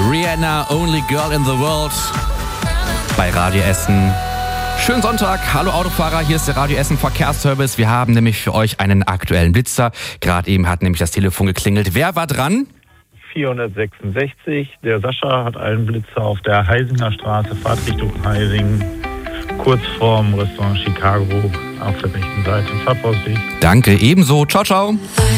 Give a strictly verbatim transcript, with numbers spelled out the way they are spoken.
Rihanna, Only Girl in the World bei Radio Essen. Schönen Sonntag, hallo Autofahrer, hier ist der Radio Essen Verkehrsservice. Wir haben nämlich für euch einen aktuellen Blitzer. Gerade eben hat nämlich das Telefon geklingelt. Wer war dran? vierhundertsechsundsechzig. Der Sascha hat einen Blitzer auf der Heisinger Straße, Fahrtrichtung Heising, kurz vorm Restaurant Chicago auf der rechten Seite. Fahrtvorsicht. Danke, ebenso. Ciao, ciao.